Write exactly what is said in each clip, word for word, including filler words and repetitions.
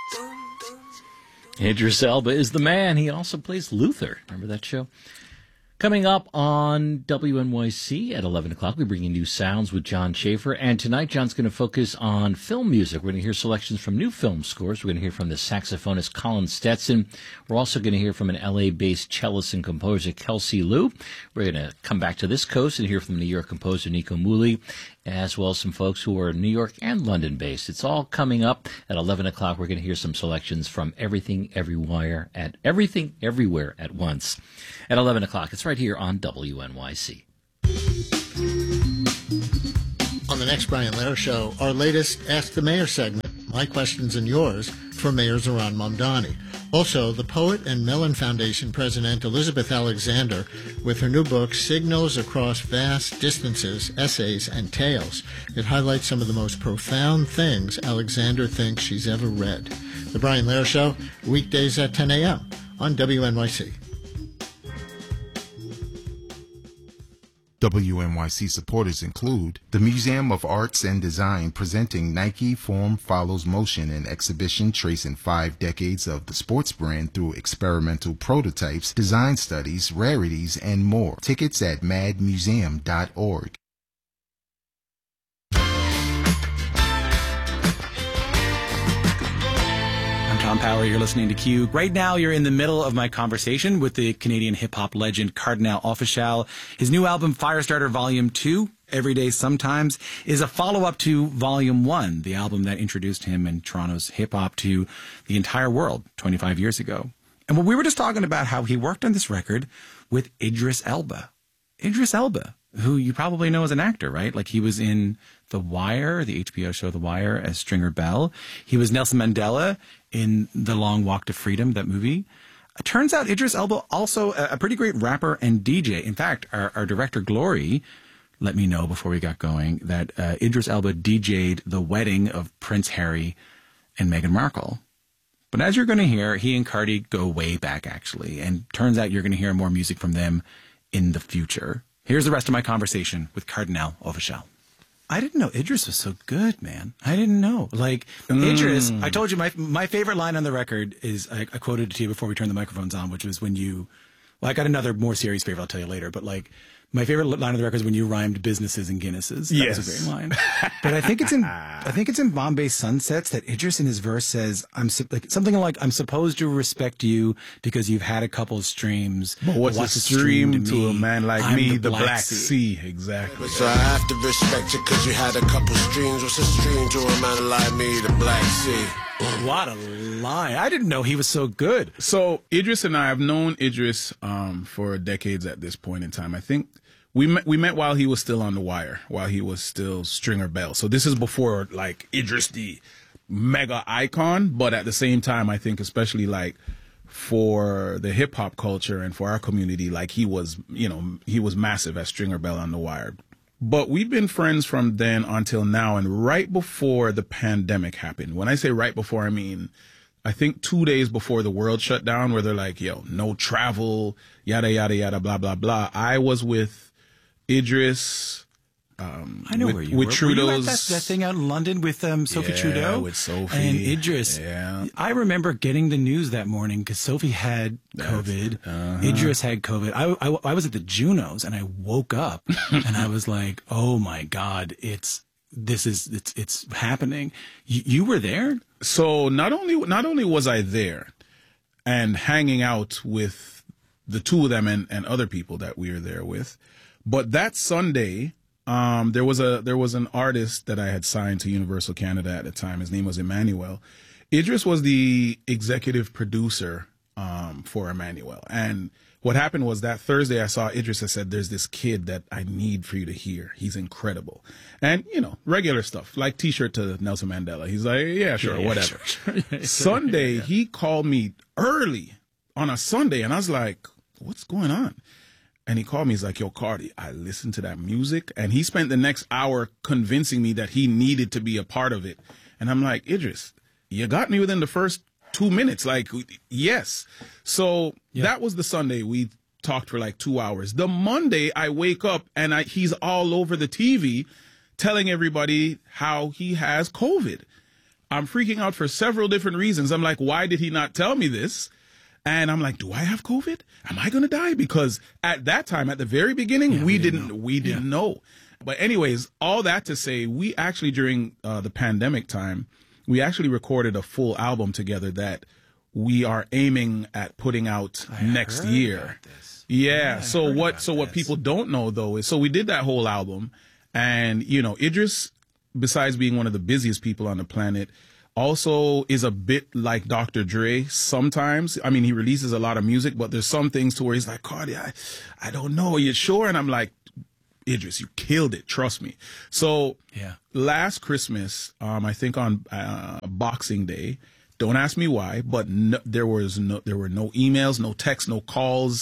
Idris Elba is the man. He also plays Luther. Remember that show? Coming up on W N Y C at eleven o'clock, we bring you New Sounds with John Schaefer. And tonight, John's going to focus on film music. We're going to hear selections from new film scores. We're going to hear from the saxophonist Colin Stetson. We're also going to hear from an L A-based cellist and composer, Kelsey Liu. We're going to come back to this coast and hear from New York composer Nico Muhly, as well as some folks who are New York and London-based. It's all coming up at eleven o'clock. We're going to hear some selections from Everything Everywhere at Everything Everywhere at Once. At eleven o'clock, it's right here on W N Y C. On the next Brian Lehrer Show, our latest Ask the Mayor segment, my questions and yours, for Mayor Zohran Mamdani. Also, the poet and Mellon Foundation president Elizabeth Alexander with her new book, Signals Across Vast Distances, Essays and Tales. It highlights some of the most profound things Alexander thinks she's ever read. The Brian Lehrer Show, weekdays at ten a.m. on W N Y C. W N Y C supporters include the Museum of Arts and Design presenting Nike Form Follows Motion, an exhibition tracing five decades of the sports brand through experimental prototypes, design studies, rarities, and more. Tickets at mad museum dot org. Tom Power, you're listening to Q. Right now, you're in the middle of my conversation with the Canadian hip-hop legend Kardinal Offishall. His new album, Firestarter Volume two, Every Day Sometimes, is a follow-up to Volume one, the album that introduced him and Toronto's hip-hop to the entire world twenty-five years ago. And well, we were just talking about how he worked on this record with Idris Elba. Idris Elba, who you probably know as an actor, right? Like he was in The Wire, the H B O show The Wire, as Stringer Bell. He was Nelson Mandela in The Long Walk to Freedom, that movie. It turns out Idris Elba also a, a pretty great rapper and D J. In fact, our, our director, Glory, let me know before we got going that uh, Idris Elba D J'd the wedding of Prince Harry and Meghan Markle. But as you're going to hear, he and Cardi go way back, actually. And turns out you're going to hear more music from them in the future. Here's the rest of my conversation with Kardinal Offishall. I didn't know Idris was so good, man. I didn't know. Like, mm. Idris, I told you my my favorite line on the record is, I, I quoted it to you before we turned the microphones on, which was when you, well, I got another more serious favorite I'll tell you later, but like, my favorite line of the record is when you rhymed businesses and Guinnesses. That yes. was a great line. But I think it's in, I think it's in Bombay Sunsets that Idris in his verse says, I'm like, something like, I'm supposed to respect you because you've had a couple streams. But what's but a stream, stream to, to a man like I'm me? The, the Black, Black sea. sea. Exactly. So I have to respect you because you had a couple streams. What's a stream to a man like me? The Black Sea. What a lie. I didn't know he was so good. So Idris and I have known Idris um, for decades at this point in time. I think we met, we met while he was still on The Wire, while he was still Stringer Bell. So this is before like Idris the mega icon, but at the same time, I think especially like for the hip hop culture and for our community, like he was, you know, he was massive as Stringer Bell on The Wire. But we've been friends from then until now, and right before the pandemic happened. When I say right before, I mean, I think two days before the world shut down, where they're like, yo, no travel, yada, yada, yada, blah, blah, blah. I was with Idris. Um, I know with, where you with were. Trudeau's, were you at that, that thing out in London with um, Sophie yeah, Trudeau? with Sophie. And Idris. Yeah. I remember getting the news that morning because Sophie had COVID. Uh-huh. Idris had COVID. I, I, I was at the Junos and I woke up and I was like, oh my God, it's, this is, it's, it's happening. You, you were there? So not only, not only was I there and hanging out with the two of them and, and other people that we were there with, but that Sunday, Um, there was a there was an artist that I had signed to Universal Canada at the time. His name was Emmanuel. Idris was the executive producer um, for Emmanuel. And what happened was that Thursday I saw Idris. I said, "There's this kid that I need for you to hear. He's incredible." And you know, regular stuff like T-shirt to Nelson Mandela. He's like, "Yeah, sure, yeah, yeah, whatever." Sure, sure. Sunday yeah, yeah. he called me early on a Sunday, and I was like, "What's going on?" And he called me. He's like, yo, Cardi, I listened to that music. And he spent the next hour convincing me that he needed to be a part of it. And I'm like, Idris, you got me within the first two minutes. Like, yes. So yeah. That was the Sunday. We talked for like two hours. The Monday, I wake up and I, he's all over the T V telling everybody how he has COVID. I'm freaking out for several different reasons. I'm like, why did he not tell me this? And I'm like, do I have COVID? Am I going to die? Because at that time, at the very beginning, Yeah, we, we didn't, didn't know. we didn't Yeah. know. But anyways, all that to say, we actually, during uh, the pandemic time, we actually recorded a full album together that we are aiming at putting out I next heard year. about this. Yeah. Yeah, I so heard what? about So what this. people don't know though is, so we did that whole album, and you know, Idris, besides being one of the busiest people on the planet, also is a bit like Doctor Dre sometimes. I mean, he releases a lot of music, but there's some things to where he's like, Cardi, I, I don't know. Are you sure? And I'm like, Idris, you killed it. Trust me. So Yeah. last Christmas, um, I think on uh, Boxing Day, don't ask me why, but no, there was no, there were no emails, no texts, no calls.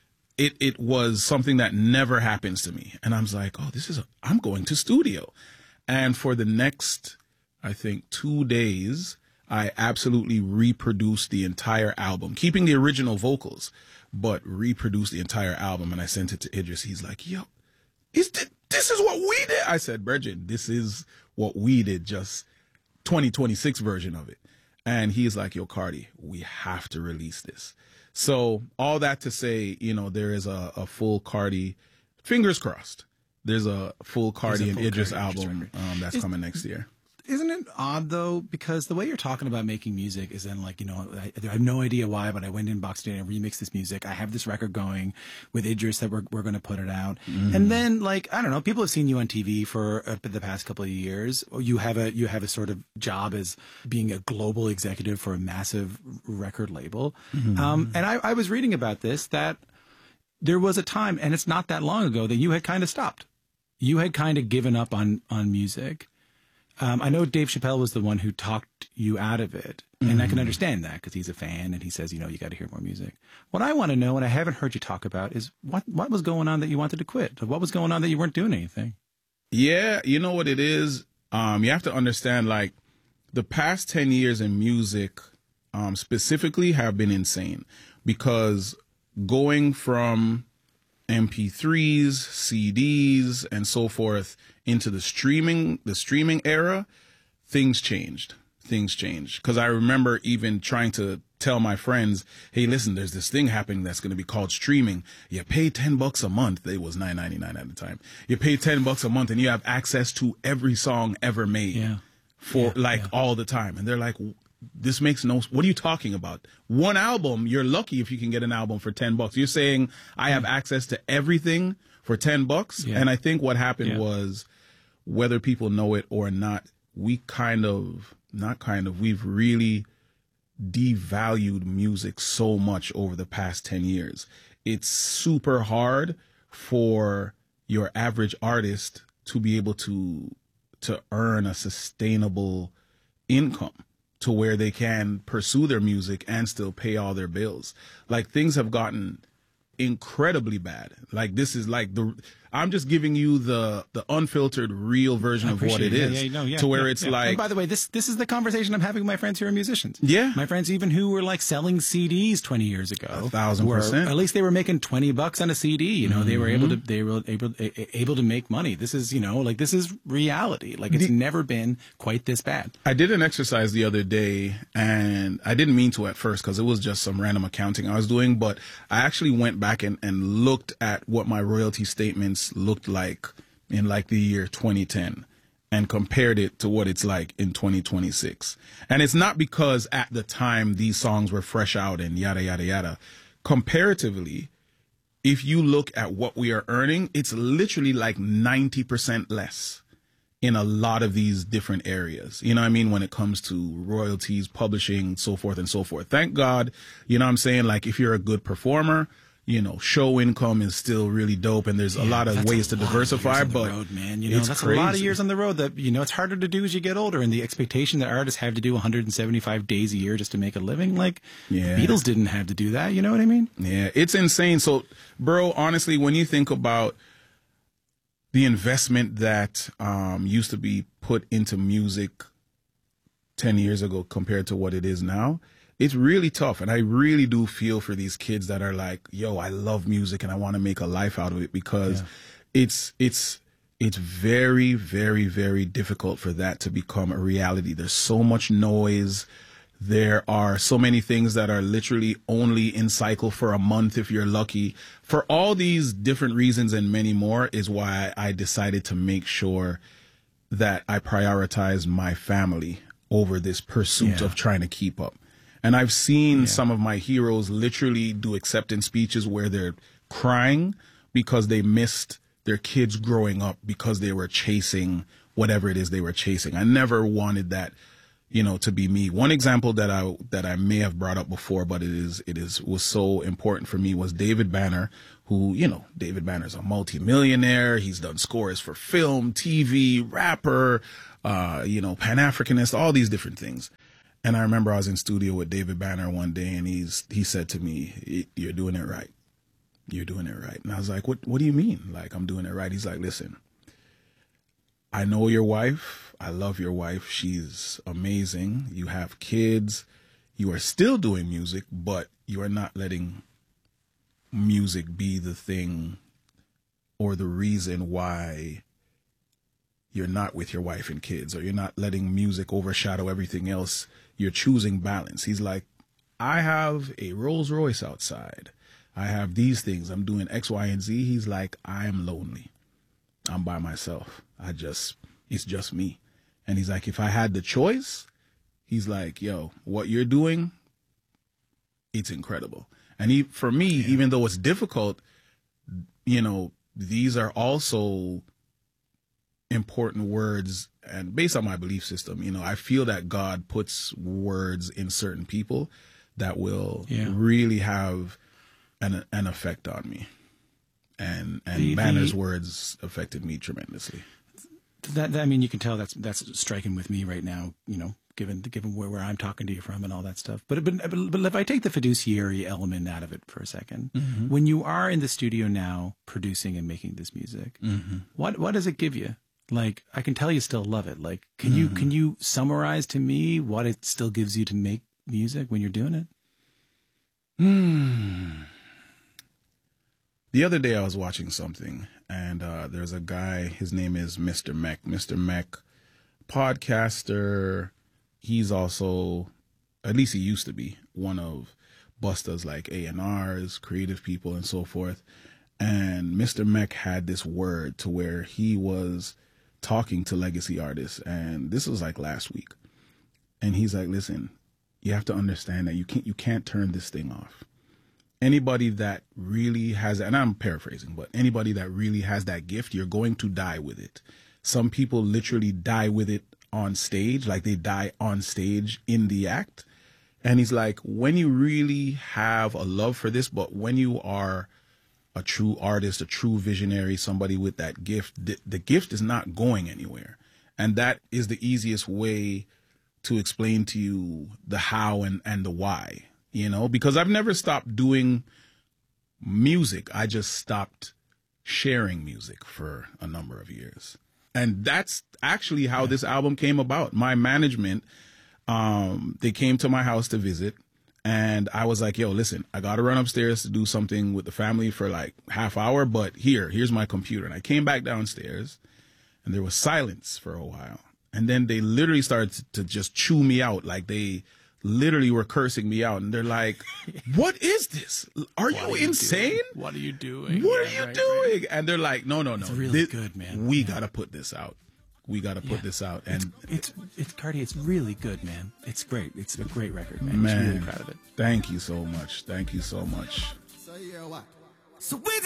It it was something that never happens to me, and I was like, oh, this is a, I'm going to studio, and for the next, I think two days, I absolutely reproduced the entire album, keeping the original vocals, but reproduced the entire album, and I sent it to Idris. He's like, yo, is this, this is what we did? I said, Bridget, this is what we did, just twenty twenty-six version of it. And he's like, yo, Cardi, we have to release this. So all that to say, you know, there is a, a full Cardi, fingers crossed, there's a full Cardi There's a and full Idris Cardi Idris album record. um, that's Is- coming next year. Isn't it odd though? Because the way you're talking about making music is then like, you know, I, I have no idea why, but I went in Boxing Day and remixed this music. I have this record going with Idris that we're, we're going to put it out. Mm-hmm. And then like, I don't know, people have seen you on T V for uh, the past couple of years. You have a, you have a sort of job as being a global executive for a massive record label. Mm-hmm. Um, and I, I was reading about this, that there was a time, and it's not that long ago, that you had kind of stopped. You had kind of given up on, on music. Um, I know Dave Chappelle was the one who talked you out of it, and I can understand that because he's a fan and he says, you know, you got to hear more music. What I want to know, and I haven't heard you talk about, is what what was going on that you wanted to quit? What was going on that you weren't doing anything? Yeah, you know what it is? Um, you have to understand, like, the past ten years in music um, specifically have been insane, because going from M P threes, C Ds, and so forth into the streaming, the streaming era, things changed. Things changed. Because I remember even trying to tell my friends, hey, listen, there's this thing happening that's going to be called streaming. You pay ten bucks a month. It was nine ninety-nine at the time. You pay ten bucks a month and you have access to every song ever made Yeah. for Yeah, like yeah. all the time. And they're like, this makes no, what are you talking about? One album, you're lucky if you can get an album for ten bucks. You're saying I have access to everything for ten bucks. Yeah. And I think what happened Yeah. was, whether people know it or not, we kind of, not kind of, we've really devalued music so much over the past ten years. It's super hard for your average artist to be able to to earn a sustainable income to where they can pursue their music and still pay all their bills. Like, things have gotten incredibly bad. Like, this is like the, I'm just giving you the the unfiltered real version of what it Yeah, is, yeah, no, yeah, to where yeah, it's yeah. like, And by the way, this this is the conversation I'm having with my friends who are musicians. Yeah. My friends even who were like selling C Ds twenty years ago. A thousand were- percent. At least they were making twenty bucks on a C D. You know, they were able to Mm-hmm. they were able a- able to make money. This is, you know, like this is reality. Like, it's never been quite this bad. I did an exercise the other day, and I didn't mean to at first because it was just some random accounting I was doing, but I actually went back and, and looked at what my royalty statements looked like in like the year twenty ten and compared it to what it's like in twenty twenty-six. And it's not because at the time these songs were fresh out and yada, yada, yada. Comparatively, if you look at what we are earning, it's literally like ninety percent less in a lot of these different areas. You know what I mean? When it comes to royalties, publishing, so forth and so forth. Thank God, you know what I'm saying? Like, if you're a good performer, you know, show income is still really dope, and there's a lot of That's ways to lot of diversify, years on the but road, man, you know, it's that's crazy. a lot of years on the road that, you know, it's harder to do as you get older, and the expectation that artists have to do one hundred seventy-five days a year just to make a living. Like, Yeah. Beatles didn't have to do that. You know what I mean? Yeah, it's insane. So, bro, honestly, when you think about the investment that um, used to be put into music ten years ago compared to what it is now, it's really tough. And I really do feel for these kids that are like, yo, I love music and I want to make a life out of it, because Yeah. it's, it's, it's very, very, very difficult for that to become a reality. There's so much noise. There are so many things that are literally only in cycle for a month if you're lucky. For all these different reasons and many more is why I decided to make sure that I prioritize my family over this pursuit Yeah. of trying to keep up. And I've seen Yeah. some of my heroes literally do acceptance speeches where they're crying because they missed their kids growing up because they were chasing whatever it is they were chasing. I never wanted that, you know, to be me. One example that I that I may have brought up before, but it is it is was so important for me was David Banner, who, you know, David Banner's a multimillionaire. He's done scores for film, T V, rapper, uh, you know, Pan-Africanist, all these different things. And I remember I was in studio with David Banner one day, and he's he said to me, "You're doing it right. You're doing it right." And I was like, "What? What do you mean? Like I'm doing it right?" He's like, "Listen, I know your wife. I love your wife. She's amazing. You have kids. You are still doing music, but you are not letting music be the thing or the reason why you're not with your wife and kids, or you're not letting music overshadow everything else. You're choosing balance." He's like, "I have a Rolls Royce outside. I have these things. I'm doing X, Y, and Z." He's like, "I am lonely. I'm by myself. I just, it's just me." And he's like, "If I had the choice," he's like, "Yo, what you're doing, it's incredible." And he, for me, yeah. even though it's difficult, you know, these are also important words. And based on my belief system, you know, I feel that God puts words in certain people that will yeah. really have an an effect on me. And and the, Banner's the, words affected me tremendously. That, that I mean, you can tell that's that's striking with me right now. You know, given given where, where I'm talking to you from and all that stuff. But but but if I take the fiduciary element out of it for a second, mm-hmm. when you are in the studio now producing and making this music, mm-hmm. what what does it give you? Like, I can tell you still love it. Like, can mm-hmm. you can you summarize to me what it still gives you to make music when you're doing it? Hmm. The other day I was watching something, and uh, there's a guy, his name is Mister Mech. Mister Mech, podcaster. He's also, at least he used to be, one of Busta's like A and R's, creative people and so forth. And Mister Mech had this word to where he was talking to legacy artists, and this was like last week. And he's like, "Listen, you have to understand that you can't you can't turn this thing off. Anybody that really has, and I'm paraphrasing, but anybody that really has that gift, you're going to die with it. Some people literally die with it on stage, like they die on stage in the act." And he's like, when you really have a love for this, but when you are a true artist, a true visionary, somebody with that gift, the, the gift is not going anywhere. And that is the easiest way to explain to you the how and, and the why. You know, because I've never stopped doing music. I just stopped sharing music for a number of years. And that's actually how this album came about. My management, um, they came to my house to visit, and I was like, "Yo, listen, I got to run upstairs to do something with the family for like half hour, but here, here's my computer." And I came back downstairs, and there was silence for a while. And then they literally started to, to just chew me out. Like they literally were cursing me out, and they're like, "What is this? Are you, are you insane? Doing? What are you doing? What yeah, are you right, doing?" Right. And they're like, "No, no, no. It's really this, good, man. We yeah. gotta put this out. We gotta put yeah. this out." And it's, it's, it's Cardi. It's really good, man. It's great. It's a great record, man. Man, I'm really proud of it. Thank you so much. Thank you so much. So yeah, what? So we